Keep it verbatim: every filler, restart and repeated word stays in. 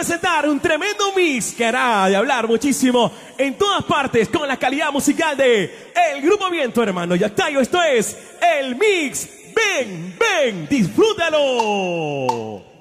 presentar un tremendo mix que hará de hablar muchísimo en todas partes con la calidad musical de El Grupo Viento, hermano Yactayo. Esto es el mix. Ven, ven, disfrútalo.